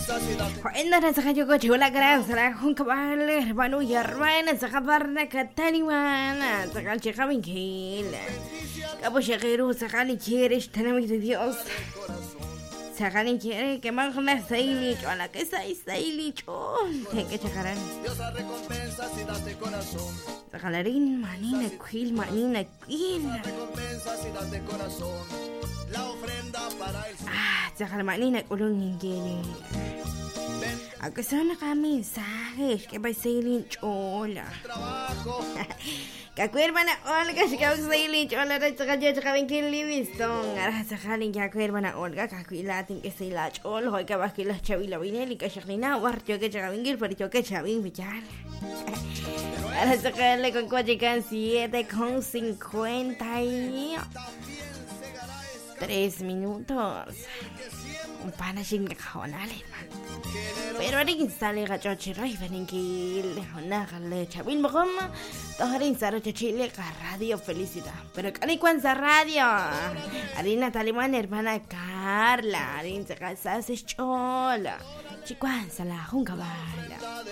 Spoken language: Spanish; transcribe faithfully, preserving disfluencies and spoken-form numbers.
Hoy sa kayo ko chula gran sa kung kabale hermano y hermana sa kabarna kataniwana sa kalche kamingil. Kabo shakiro sa kani quieres tenemos de Dios. Sa kani quiere que magna saili wala que sai saili chon te que chakaran. Sa kalarin manina quil manina quil. Ah, sa kalmanina kulong ngingili. Ako sana ka mensajes que va a ser chola. Kakuirma na Olga, si kawag sa ilin chola na tsaka dyan tsaka rin kilibistong. Ara sa kalin kakuirma na Olga, kakuilating ka sa ila chola. Hoy ka bakila chavila wineli ka siya kinawar. Choke tsaka wingil, pero choke chaving bichar. Ara sa kalin con cuachican siete con cincuenta y tres minutos. Un panashin ka kawanalin man. Pero rin sali ka chochiray veningil na kale chavil mo como toharin saro chochile ka radio felicidad. Pero kanikwan sa radio. Arina taliman hermana Carla, arin sa kasas chola. Chikwan sa lahong kabala.